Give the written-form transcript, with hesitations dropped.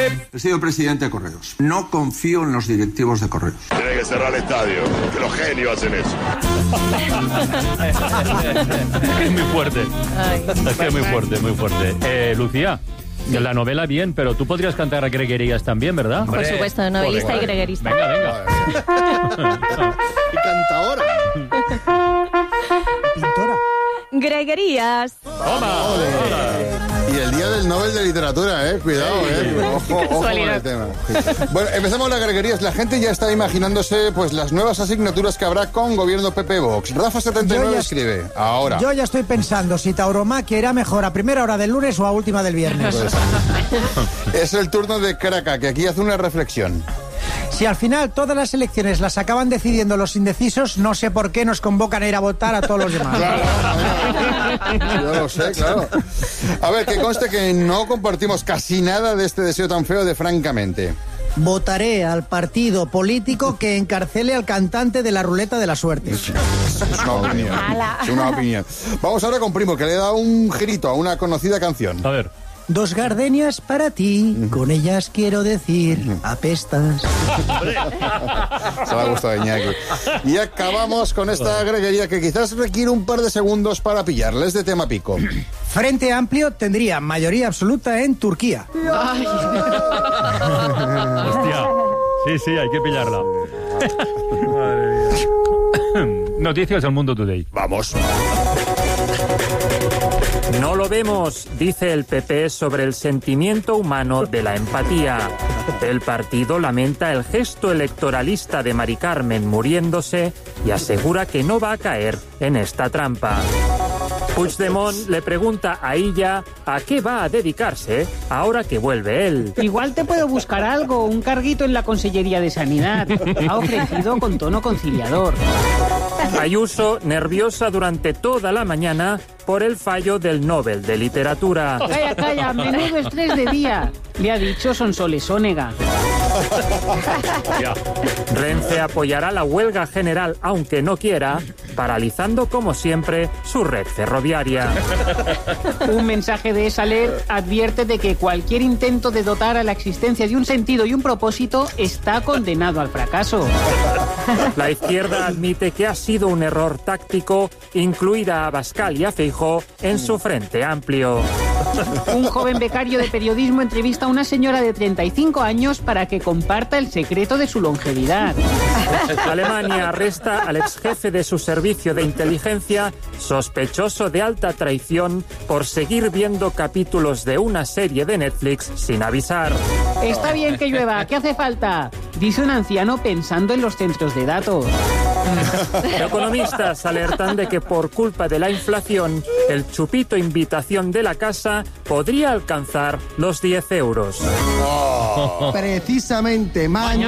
He sido presidente de Correos. No confío en los directivos de Correos. Tiene que cerrar el estadio, que los genios hacen eso. Es muy fuerte. Es que es muy fuerte, muy fuerte. Lucía, la novela bien, pero tú podrías cantar a greguerías también, ¿verdad? Por supuesto, novelista y greguerista. Venga. Y cantadora. Pintora. Greguerías. ¡Toma! Y el día del Nobel de Literatura, cuidado, ojo con el tema. Bueno, empezamos las greguerías. La gente ya está imaginándose pues las nuevas asignaturas que habrá con gobierno PP Vox. Rafa79 escribe, ahora. Yo ya estoy pensando si tauromaquia irá mejor a primera hora del lunes o a última del viernes. Pues, es el turno de Craca, que aquí hace una reflexión. Si al final todas las elecciones las acaban decidiendo los indecisos, no sé por qué nos convocan a ir a votar a todos los demás. Claro, yo lo sé, claro. A ver, que conste que no compartimos casi nada de este deseo tan feo de francamente. Votaré al partido político que encarcele al cantante de la ruleta de la suerte. Es una opinión. Es una opinión. Vamos ahora con Primo, que le da un girito a una conocida canción. A ver. 2 gardenias para ti, con ellas quiero decir, apestas. Se me ha gustado, Iñaki. Y acabamos con esta greguería que quizás requiere un par de segundos para pillarles de tema pico. Frente Amplio tendría mayoría absoluta en Turquía. Hostia. Sí, hay que pillarla. Noticias del Mundo Today. Vamos. No lo vemos, dice el PP sobre el sentimiento humano de la empatía. El partido lamenta el gesto electoralista de Mari Carmen muriéndose y asegura que no va a caer en esta trampa. Puigdemont le pregunta a Illa a qué va a dedicarse ahora que vuelve él. Igual te puedo buscar algo, un carguito en la Consellería de Sanidad. Ha ofrecido con tono conciliador. Ayuso, nerviosa durante toda la mañana por el fallo del Nobel de Literatura. Calla, menudo estrés de día. Le ha dicho Sonsoles Onega. Renfe apoyará la huelga general, aunque no quiera, paralizando como siempre su red ferroviaria. Un mensaje de Saler advierte de que cualquier intento de dotar a la existencia de un sentido y un propósito está condenado al fracaso. La izquierda admite que ha sido un error táctico incluir a Abascal y a Feijóo en su Frente Amplio. Un joven becario de periodismo entrevista a una señora de 35 años para que comparta el secreto de su longevidad. Alemania arresta al ex jefe de su servicio de inteligencia, sospechoso de alta traición por seguir viendo capítulos de una serie de Netflix sin avisar. Está bien que llueva, ¿qué hace falta? Dice un anciano pensando en los centros de datos. Economistas alertan de que por culpa de la inflación, el chupito invitación de la casa podría alcanzar los 10 euros. Precisamente, mañana.